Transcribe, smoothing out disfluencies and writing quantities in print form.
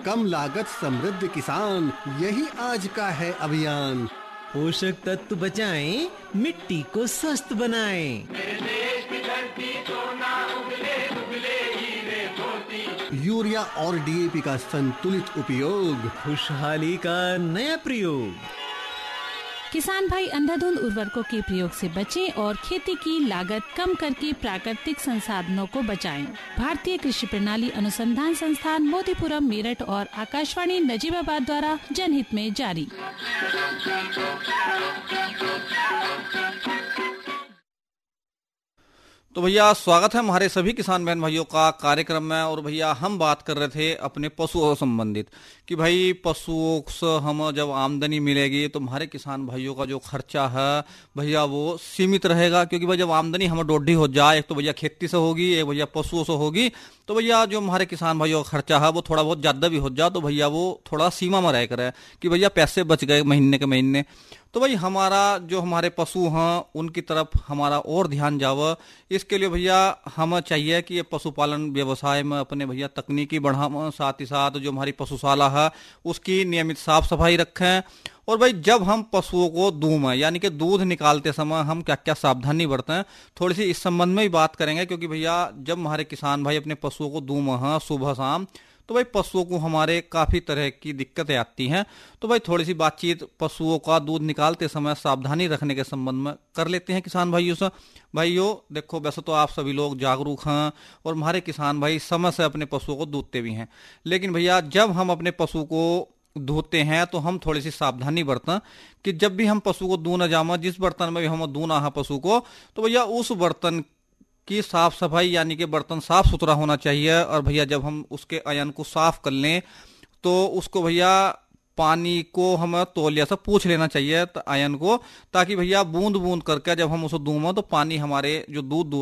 कम लागत समृद्ध किसान, यही आज का है अभियान। पोषक तत्व बचाएं, मिट्टी को स्वस्थ बनाएं। यूरिया और डीएपी का संतुलित उपयोग, खुशहाली का नया प्रयोग। किसान भाई अंधाधुंध उर्वरकों के प्रयोग से बचें और खेती की लागत कम करके प्राकृतिक संसाधनों को बचाएं। भारतीय कृषि प्रणाली अनुसंधान संस्थान मोतीपुरम मेरठ और आकाशवाणी नजीबाबाद द्वारा जनहित में जारी। तो भैया स्वागत है हमारे सभी किसान बहन भाइयों का कार्यक्रम में। और भैया हम बात कर रहे थे अपने पशुओं से संबंधित कि भाई पशुओं से हम जब आमदनी मिलेगी तो हमारे किसान भाइयों का जो खर्चा है भैया वो सीमित रहेगा, क्योंकि भाई जब आमदनी हमें डोडी हो जाए, एक तो भैया खेती से होगी, एक भैया पशुओं से होगी, तो भैया जो हमारे किसान भाइयों का खर्चा है वो थोड़ा बहुत ज्यादा भी हो जाए तो भैया वो थोड़ा सीमा में रह कर कि भैया पैसे बच गए महीने के महीने। तो भाई हमारा जो हमारे पशु हैं उनकी तरफ हमारा और ध्यान जावे, इसके लिए भैया हमें चाहिए कि ये पशुपालन व्यवसाय में अपने भैया तकनीकी बढ़ावें, साथ ही साथ जो हमारी पशुशाला है उसकी नियमित साफ सफाई रखें। और भाई जब हम पशुओं को दूहें यानी कि दूध निकालते समय हम क्या क्या सावधानी बरतें, थोड़ी सी इस संबंध में ही बात करेंगे। क्योंकि भैया जब हमारे किसान भाई अपने पशुओं को दूहें हैं सुबह शाम, तो भाई पशुओं को हमारे काफी तरह की दिक्कतें आती हैं। तो भाई थोड़ी सी बातचीत पशुओं का दूध निकालते समय सावधानी रखने के संबंध में कर लेते हैं किसान भाइयों से। भाइयों देखो, वैसे तो आप सभी लोग जागरूक हैं और हमारे किसान भाई समय से अपने पशुओं को दूधते भी हैं, लेकिन भैया जब हम अपने पशु को धोते हैं तो हम थोड़ी सी सावधानी बरतें कि जब भी हम पशु को दूना जामा, जिस बर्तन में भी हम दूना है पशु को, तो भैया उस बर्तन की साफ सफाई यानी कि बर्तन साफ सुथरा होना चाहिए। और भैया जब हम उसके अयन को साफ कर लें तो उसको भैया पानी को हमें तौलिया से पूछ लेना चाहिए अयन को, ताकि भैया बूंद बूंद करके जब हम उसे दूहें तो पानी हमारे जो दूध